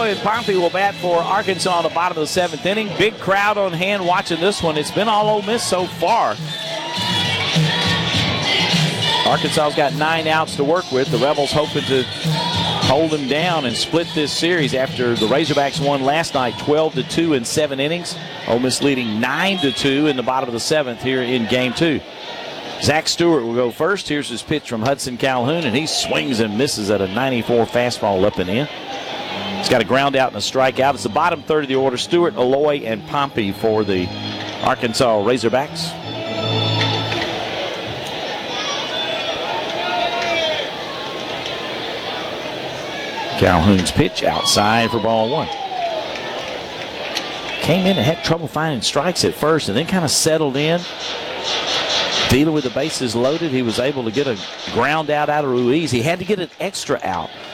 Aloy and Pompey will bat for Arkansas in the bottom of the seventh inning. Big crowd on hand watching this one. It's been all Ole Miss so far. Arkansas's got 9 outs to work with. The Rebels hoping to hold them down and split this series after the Razorbacks won last night 12-2 in 7 innings. Ole Miss leading 9-2 in the bottom of the seventh here in Game 2. Zach Stewart will go first. Here's his pitch from Hudson Calhoun, and he swings and misses at a 94 fastball up and in. He's got a ground out and a strikeout. It's the bottom third of the order. Stewart, Aloy, and Pompey for the Arkansas Razorbacks. Calhoun's pitch outside for ball 1. Came in and had trouble finding strikes at first and then kind of settled in. Dealing with the bases loaded, he was able to get a ground out of Ruiz. He had to get an extra out